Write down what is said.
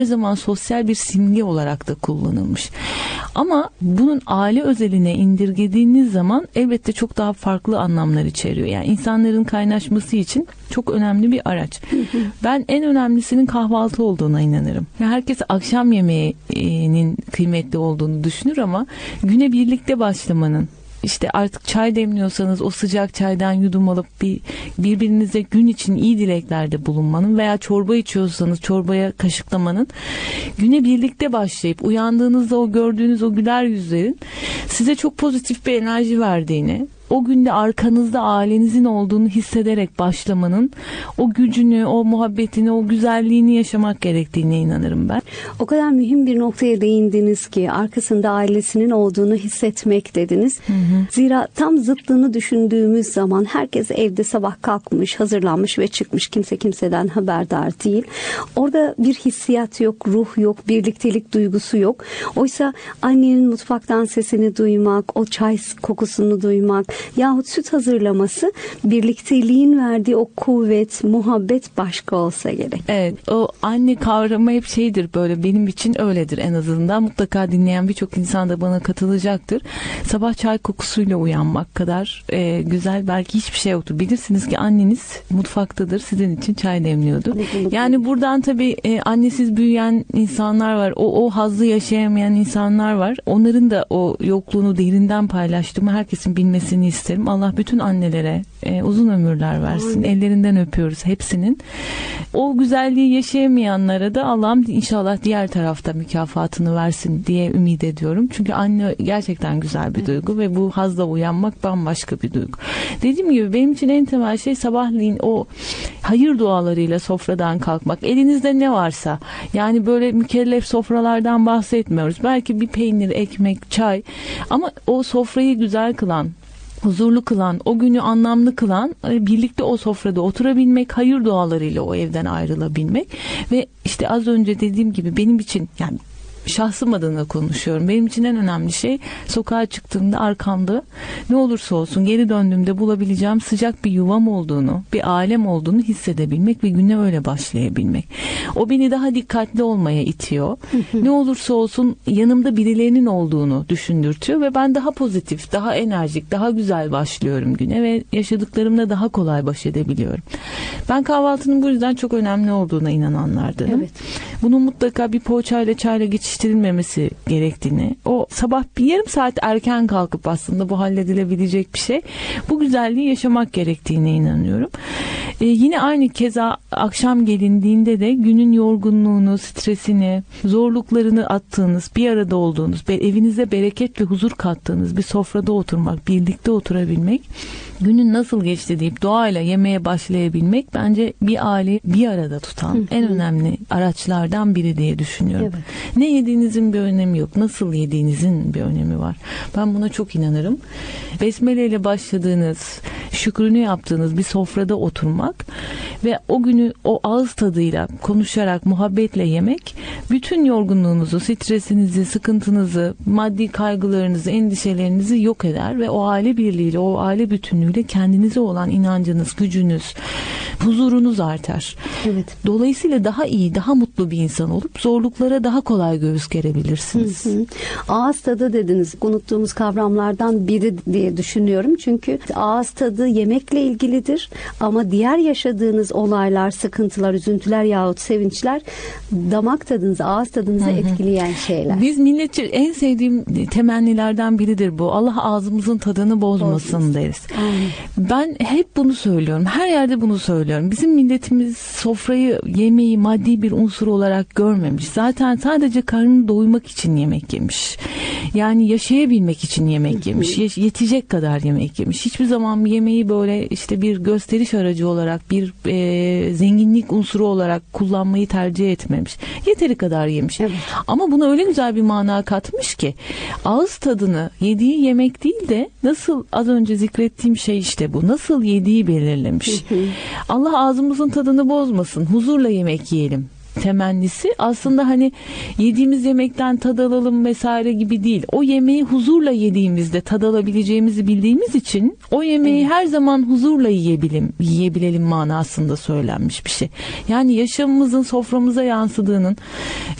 zaman sosyal bir simge olarak da kullanılmış. Ama bunun aile özeline indirgediğiniz zaman elbette çok daha farklı anlamlar içeriyor. Yani insanların kaynaşması için çok önemli bir araç. Ben en önemlisinin kahvaltı olduğuna inanırım. Herkes akşam yemeğinin kıymetli olduğunu düşünür ama güne birlikte başlamanın, İşte artık çay demliyorsanız o sıcak çaydan yudum alıp birbirinize gün için iyi dileklerde bulunmanın veya çorba içiyorsanız çorbaya kaşıklamanın, güne birlikte başlayıp uyandığınızda o gördüğünüz o güler yüzlerin size çok pozitif bir enerji verdiğini, o günde arkanızda ailenizin olduğunu hissederek başlamanın o gücünü, o muhabbetini, o güzelliğini yaşamak gerektiğine inanırım ben. O kadar mühim bir noktaya değindiniz ki arkasında ailesinin olduğunu hissetmek dediniz. Zira tam zıttını düşündüğümüz zaman herkes evde sabah kalkmış, hazırlanmış ve çıkmış. Kimse kimseden haberdar değil. Orada bir hissiyat yok, ruh yok, birliktelik duygusu yok. Oysa annenin mutfaktan sesini duymak, o çay kokusunu duymak yahut süt hazırlaması, birlikteliğin verdiği o kuvvet, muhabbet başka olsa gerek. Evet, o anne kavramı hep şeydir, böyle benim için öyledir en azından. Mutlaka dinleyen birçok insan da bana katılacaktır. Sabah çay kokusuyla uyanmak kadar güzel belki hiçbir şey yoktur. Bilirsiniz ki anneniz mutfaktadır, sizin için çay demliyordur. Yani buradan tabii annesiz büyüyen insanlar var. O hazzı yaşayamayan insanlar var. Onların da o yokluğunu derinden paylaştığımı herkesin bilmesini isterim. Allah bütün annelere uzun ömürler versin. Ellerinden öpüyoruz hepsinin. O güzelliği yaşayamayanlara da Allah'ım inşallah diğer tarafta mükafatını versin diye ümit ediyorum. Çünkü anne gerçekten güzel bir duygu ve bu hazla uyanmak bambaşka bir duygu. Dediğim gibi benim için en temel şey sabahleyin o hayır dualarıyla sofradan kalkmak. Elinizde ne varsa, yani böyle mükellef sofralardan bahsetmiyoruz. Belki bir peynir, ekmek, çay, ama o sofrayı güzel kılan, huzurlu kılan, o günü anlamlı kılan, birlikte o sofrada oturabilmek, hayır dualarıyla o evden ayrılabilmek ve işte az önce dediğim gibi benim için, yani şahsım adına konuşuyorum, benim için en önemli şey sokağa çıktığımda arkamda ne olursa olsun geri döndüğümde bulabileceğim sıcak bir yuvam olduğunu, bir ailem olduğunu hissedebilmek ve güne öyle başlayabilmek. O beni daha dikkatli olmaya itiyor. Ne olursa olsun yanımda birilerinin olduğunu düşündürtüyor ve ben daha pozitif, daha enerjik, daha güzel başlıyorum güne ve yaşadıklarımla daha kolay baş edebiliyorum. Ben kahvaltının bu yüzden çok önemli olduğuna inananlardanım. Evet. Bunun mutlaka bir poğaçayla, çayla geçiştirilmemesi gerektiğini, o sabah bir yarım saat erken kalkıp aslında bu halledilebilecek bir şey, bu güzelliği yaşamak gerektiğine inanıyorum. Yine aynı keza akşam gelindiğinde de günün yorgunluğunu, stresini, zorluklarını attığınız, bir arada olduğunuz, evinize bereket ve huzur kattığınız bir sofrada oturmak, birlikte oturabilmek, günün nasıl geçti deyip doğayla yemeğe başlayabilmek bence bir aile bir arada tutan en önemli araçlardan biri diye düşünüyorum. Evet. Ne yediğinizin bir önemi yok. Nasıl yediğinizin bir önemi var. Ben buna çok inanırım. Besmele ile başladığınız, şükrünü yaptığınız bir sofrada oturmak ve o günü o ağız tadıyla konuşarak, muhabbetle yemek, bütün yorgunluğunuzu, stresinizi, sıkıntınızı, maddi kaygılarınızı, endişelerinizi yok eder ve o aile birliğiyle, o aile bütünlüğüyle kendinize olan inancınız, gücünüz, huzurunuz artar. Evet. Dolayısıyla daha iyi, daha mutlu bir insan olup zorluklara daha kolay göğüs gerebilirsiniz. Ağız tadı dediniz. Unuttuğumuz kavramlardan biri diye düşünüyorum. Çünkü ağız tadı yemekle ilgilidir. Ama diğer yaşadığınız olaylar, sıkıntılar, üzüntüler yahut sevinçler damak tadınızı, ağız tadınızı etkileyen şeyler. Biz milletçe en sevdiğim temennilerden biridir bu. Allah ağzımızın tadını bozmasın deriz. Aynen. Ben hep bunu söylüyorum. Her yerde bunu söylüyorum. Bizim milletimiz sofrayı, yemeği maddi bir unsur olarak görmemiş. Zaten sadece karnını doymak için yemek yemiş. Yani yaşayabilmek için yemek yemiş. Yetecek kadar yemek yemiş. Hiçbir zaman yemeği böyle işte bir gösteriş aracı olarak, bir zenginlik unsuru olarak kullanmayı tercih etmemiş. Yeteri kadar yemiş. Evet. Ama buna öyle güzel bir mana katmış ki ağız tadını yediği yemek değil de nasıl, az önce zikrettiğim şey işte bu. Nasıl yediği belirlemiş. Allah ağzımızın tadını bozmasın. Huzurla yemek yiyelim temennisi aslında hani yediğimiz yemekten tad alalım vesaire gibi değil. O yemeği huzurla yediğimizde tad alabileceğimizi bildiğimiz için o yemeği her zaman huzurla yiyebilelim manasında söylenmiş bir şey. Yani yaşamımızın soframıza yansıdığının